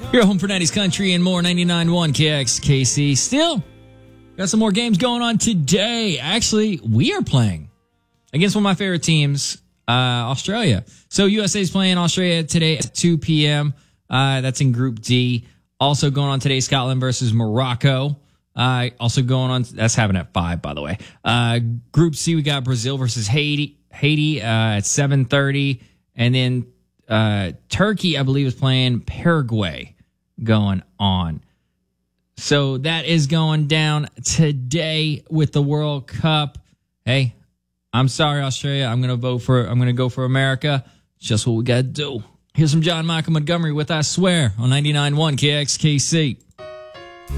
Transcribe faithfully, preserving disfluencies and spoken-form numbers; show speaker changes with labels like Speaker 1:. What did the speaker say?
Speaker 1: You're home for nineties country and more. ninety-nine point one K X K C. Still got some more games going on today. Actually, we are playing against one of my favorite teams, uh, Australia. So U S A is playing Australia today at two p.m. Uh, that's in Group D. Also going on today, Scotland versus Morocco. Uh, also going on, that's happening at five, by the way. Uh, Group C, we got Brazil versus Haiti, Haiti uh, at seven thirty. And then uh, Turkey, I believe, is playing Paraguay going on. So that is going down today with the World Cup. Hey, I'm sorry, Australia. I'm going to vote for, I'm going to go for America. It's just what we got to do. Here's some John Michael Montgomery with I Swear on ninety-nine point one K X K C.